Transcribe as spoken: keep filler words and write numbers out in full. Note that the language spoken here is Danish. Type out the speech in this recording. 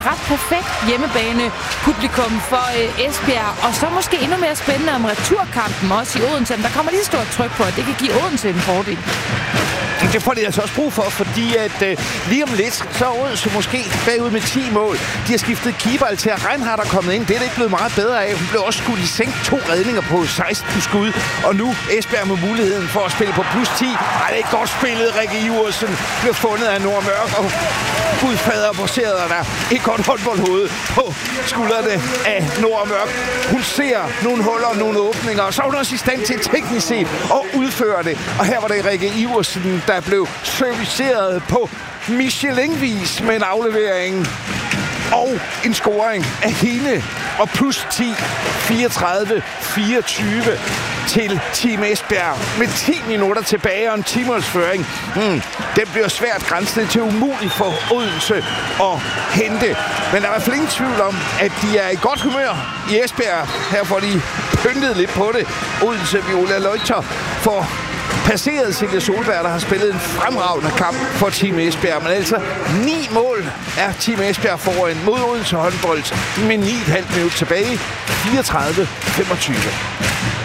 ret perfekt hjemmebane-publikum for øh, Esbjerg. Og så måske endnu mere spændende om returkampen også i Odense. Men der kommer lige stort tryk på, at det kan give Odense en fordel. Det får de altså også brug for, fordi at øh, lige om lidt, så er Odense måske bagud med ti mål. De har skiftet keeper, Althea Reinhardt er kommet ind. Det er det ikke blevet meget bedre af. Hun blev også skudt i sænk to redninger på seksten skud. Og nu Esbjerg med muligheden for at spille på plus ti. Ej, det er godt spillet. Rikke Iversen blev fundet af Nora Mørk, og gudfader forserede der et godt håndboldhoved på skuldrene af Nora Mørk. Hun ser nogle huller, nogle åbninger, og så er hun også i stand til teknisk set at udføre det. Og her var det Rikke Iversen, der blev serviceret på Michelin-vis med en aflevering og en scoring af hende. Og plus ti, fireogtredive fireogtyve til Team Esbjerg med ti minutter tilbage og en timersføring. Hmm, det bliver svært grænset til umuligt for Odense at hente. Men der er i hvert fald ingen tvivl om, at de er i godt humør i Esbjerg. Her får de pyntet lidt på det. Odense Viola Leuchter får passeret Silje Solberg, der har spillet en fremragende kamp for Team Esbjerg. Men altså ni mål er Team Esbjerg foran mod Odense håndbold med ni komma fem minut tilbage. fireogtredive femogtyve.